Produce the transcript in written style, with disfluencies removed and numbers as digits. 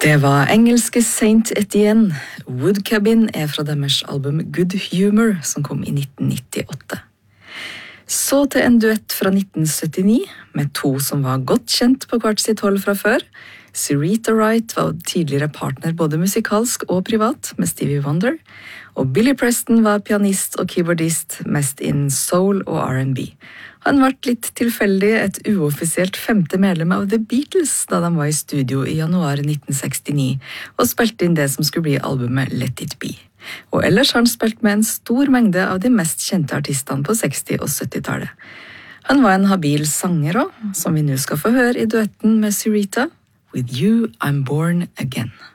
Det var engelske Saint Etienne. Woodcabin fra deres album Good Humor, som kom i 1998. Så til en duett fra 1979, med to som var godt kjent på hvert sitt hold fra før. Syreeta Wright var tidligere partner både musikalsk og privat med Stevie Wonder, og Billy Preston var pianist og keyboardist mest innen soul og R&B. Han ble litt tilfeldig et uoffisielt femte medlem av The Beatles da de var i studio i januar 1969 og spilte inn det som skulle bli albumet Let It Be. Og ellers har han spilt med en stor mengde av de mest kjente artistene på 60- og 70-tallet. Han var en habil sanger også, som vi nå skal få høre i duetten med Syreeta, With You I'm Born Again.